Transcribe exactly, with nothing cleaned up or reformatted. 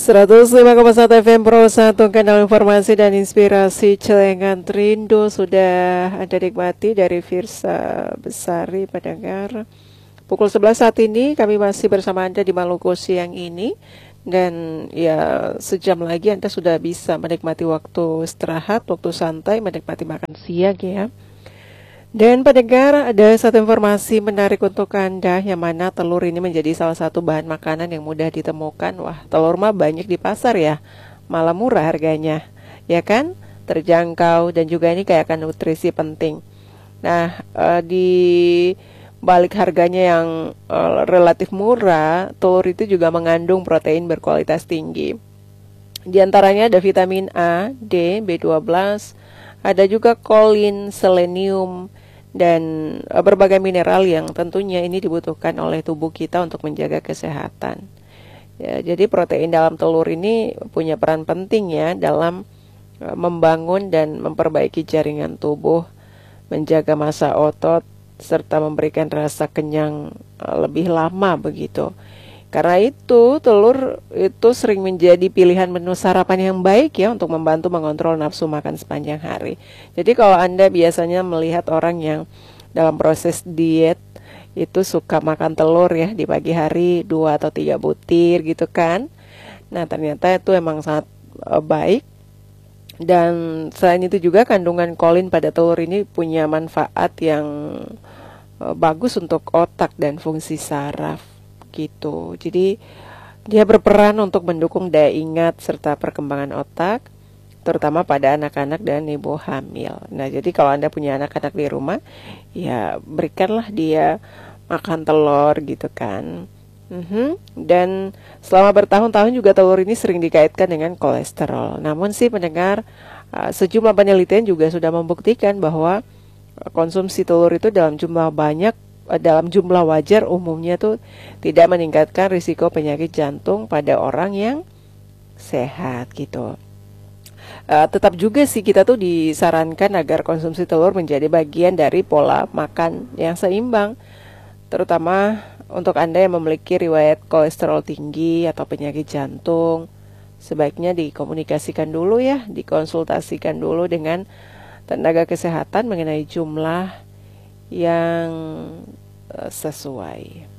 seratus lima koma satu F M Pro satu, kanal informasi dan inspirasi Celengan Trindo sudah Anda nikmati dari Firsa Besari pendengar. Pukul sebelas saat ini kami masih bersama Anda di Maluku siang ini. Dan ya sejam lagi Anda sudah bisa menikmati waktu istirahat, waktu santai, menikmati makan siang ya. Dan pendengar, ada satu informasi menarik untuk Anda, yang mana telur ini menjadi salah satu bahan makanan yang mudah ditemukan. Wah, telur mah banyak di pasar ya, malah murah harganya, ya kan? Terjangkau dan juga ini kayak akan nutrisi penting. Nah, eh, di balik harganya yang eh, relatif murah, telur itu juga mengandung protein berkualitas tinggi. Di antaranya ada vitamin A, D, B dua belas, ada juga kolin, selenium, dan berbagai mineral yang tentunya ini dibutuhkan oleh tubuh kita untuk menjaga kesehatan. Ya, jadi protein dalam telur ini punya peran penting ya dalam uh, membangun dan memperbaiki jaringan tubuh, menjaga massa otot, serta memberikan rasa kenyang uh, lebih lama begitu. Karena itu, telur itu sering menjadi pilihan menu sarapan yang baik ya untuk membantu mengontrol nafsu makan sepanjang hari. Jadi kalau Anda biasanya melihat orang yang dalam proses diet itu suka makan telur ya di pagi hari dua atau tiga butir gitu kan. Nah, ternyata itu emang sangat uh, baik. Dan selain itu juga kandungan kolin pada telur ini punya manfaat yang uh, bagus untuk otak dan fungsi saraf gitu. Jadi dia berperan untuk mendukung daya ingat serta perkembangan otak, terutama pada anak-anak dan ibu hamil. Nah, jadi kalau Anda punya anak-anak di rumah, ya berikanlah dia makan telur gitu kan. Mm-hmm. Dan selama bertahun-tahun juga telur ini sering dikaitkan dengan kolesterol. Namun sih pendengar, uh, sejumlah penelitian juga sudah membuktikan bahwa konsumsi telur itu dalam jumlah banyak, dalam jumlah wajar umumnya tuh tidak meningkatkan risiko penyakit jantung pada orang yang sehat gitu. Uh, tetap juga sih kita tuh disarankan agar konsumsi telur menjadi bagian dari pola makan yang seimbang, terutama untuk Anda yang memiliki riwayat kolesterol tinggi atau penyakit jantung. Sebaiknya dikomunikasikan dulu ya, dikonsultasikan dulu dengan tenaga kesehatan mengenai jumlah yang sesuai.